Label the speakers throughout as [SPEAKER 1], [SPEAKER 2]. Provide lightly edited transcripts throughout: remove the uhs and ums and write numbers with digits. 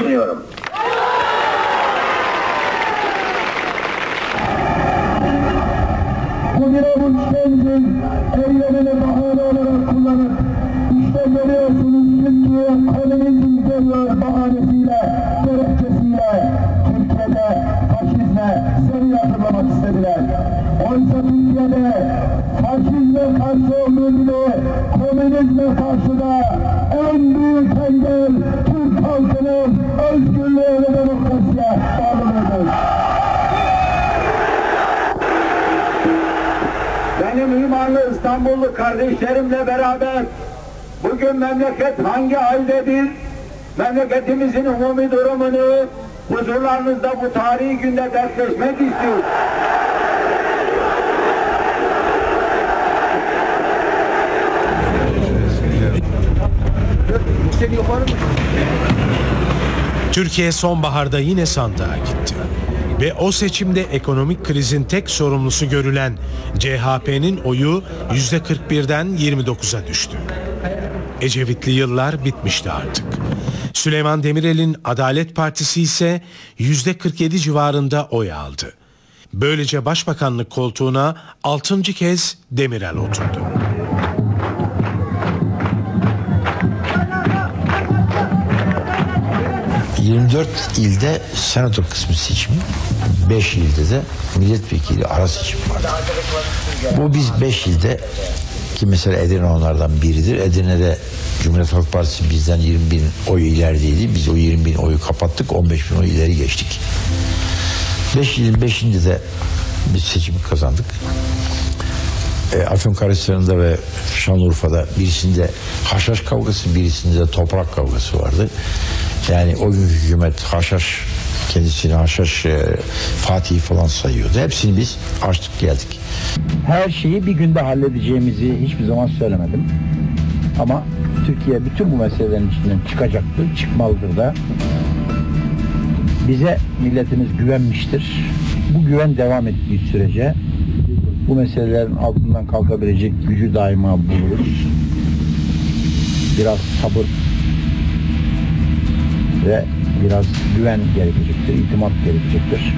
[SPEAKER 1] sunuyorum.
[SPEAKER 2] Bu bir avuç gencin eylemini bahane olarak kullanıp işte görüyorsunuz Türkiye komünizm terör bahanesiyle, gerekçesiyle Türkiye'de faşizme seri hatırlamak istediler. Oysa Türkiye'de faşizme karşı olduğu gibi komünizme karşı da en büyük engel Türk halkının özgürlüğü ve demokrasiye bağlılığıdır.
[SPEAKER 1] Benim imanlı İstanbullu kardeşlerimle beraber bugün memleket halde haldedir? Memleketimizin umumi durumunu huzurlarınızda bu tarihi günde dertleşmek istiyoruz.
[SPEAKER 3] Türkiye sonbaharda yine sandığa gitti. Ve o seçimde ekonomik krizin tek sorumlusu görülen CHP'nin oyu %41'den 29'a düştü. Ecevitli yıllar bitmişti artık. Süleyman Demirel'in Adalet Partisi ise %47 civarında oy aldı. Böylece başbakanlık koltuğuna 6. kez Demirel oturdu.
[SPEAKER 4] ...24 ilde senato kısmı seçimi, 5 ilde de milletvekili ara seçim var. Bu biz 5 ilde, ki mesela Edirne onlardan biridir. Edirne'de Cumhuriyet Halk Partisi bizden 20.000 oy ilerideydi. Biz o 20.000 oyu kapattık, 15.000 oy ileri geçtik. 5 ilin 5'inde de biz seçimi kazandık. Afyonkarahisar'ında ve Şanlıurfa'da birisinde haşhaş kavgası, birisinde de toprak kavgası vardı. Yani o gün hükümet haşhaş, kendisini haşhaş Fatih falan sayıyordu. Hepsini biz açtık geldik.
[SPEAKER 5] Her şeyi bir günde halledeceğimizi hiçbir zaman söylemedim. Ama Türkiye bütün bu meselelerin içinden çıkacaktır, çıkmalıdır da. Bize milletimiz güvenmiştir. Bu güven devam ettiği sürece bu meselelerin altından kalkabilecek gücü daima buluruz. Biraz sabır ve biraz güven gerekecektir, itimat gerekecektir.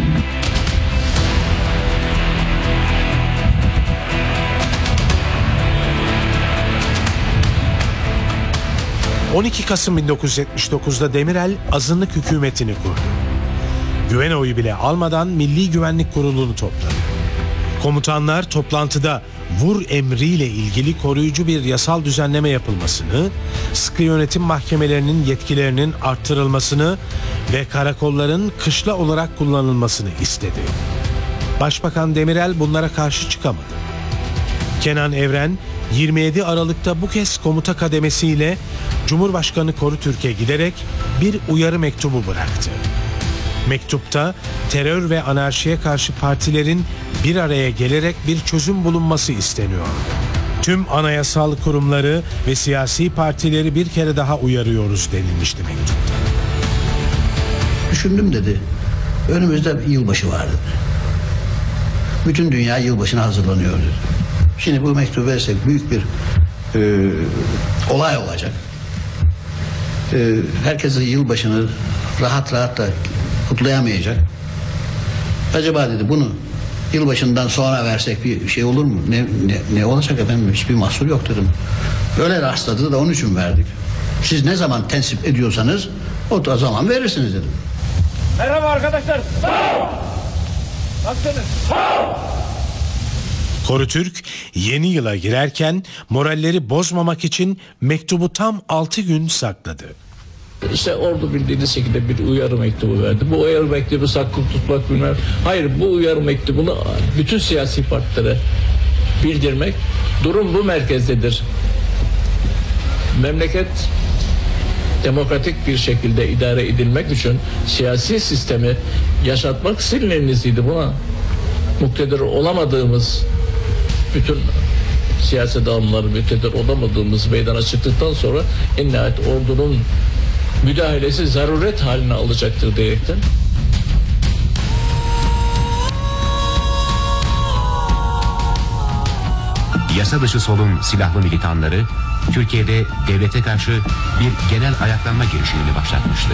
[SPEAKER 3] ...12 Kasım 1979'da Demirel azınlık hükümetini kurdu. Güven oyu bile almadan Milli Güvenlik Kurulu'nu topladı. Komutanlar toplantıda vur emriyle ilgili koruyucu bir yasal düzenleme yapılmasını, sıkı yönetim mahkemelerinin yetkilerinin arttırılmasını ve karakolların kışla olarak kullanılmasını istedi. Başbakan Demirel bunlara karşı çıkamadı. Kenan Evren 27 Aralık'ta bu kez komuta kademesiyle Cumhurbaşkanı Korutürk'e giderek bir uyarı mektubu bıraktı. Mektupta terör ve anarşiye karşı partilerin bir araya gelerek bir çözüm bulunması isteniyor. Tüm anayasal kurumları ve siyasi partileri bir kere daha uyarıyoruz denilmişti mektupta.
[SPEAKER 6] Düşündüm dedi. Önümüzde bir yılbaşı vardı. Bütün dünya yılbaşına hazırlanıyordu. Şimdi bu mektubu versek büyük bir olay olacak. Herkes yılbaşını rahat rahat da kutlayamayacak. Acaba dedi bunu yılbaşından sonra versek bir şey olur mu? Ne olacak efendim? Hiçbir mahsur yok dedim. Öyle rastladı da onun için verdik. Siz ne zaman tensip ediyorsanız o zaman verirsiniz dedim.
[SPEAKER 7] Merhaba arkadaşlar. Sağ ol. Nasılsınız? Sağ ol.
[SPEAKER 3] Korutürk yeni yıla girerken moralleri bozmamak için mektubu tam 6 gün sakladı.
[SPEAKER 8] İşte ordu bildiğiniz şekilde bir uyarı mektubu verdi. Bu uyarı mektubu saklı tutmak bilmem. Hayır, bu uyarı mektubunu bütün siyasi partilere bildirmek. Durum bu merkezdedir. Memleket demokratik bir şekilde idare edilmek için siyasi sistemi yaşatmak sizin elinizde. Buna muktedir olamadığımız bütün siyasi dağılımları muktedir olamadığımız meydana çıktıktan sonra en nihayet ordunun müdahalesi zaruret haline alacaktır diyerekten.
[SPEAKER 9] Yasa dışı solun silahlı militanları Türkiye'de devlete karşı bir genel ayaklanma girişimini başlatmıştı.